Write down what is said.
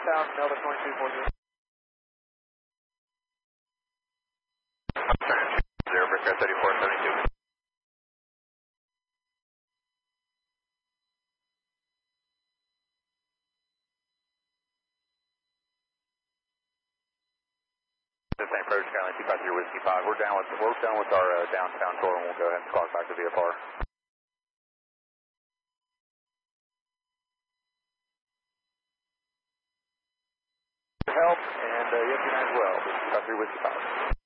southbound, Delta 2240. 0, Brickyard 3472. The same approach, currently 253 Whiskey 5. We're done with our downtown tour, and we'll go ahead and clock back to VFR. Help, and yes, you as well. 253 Whiskey 5.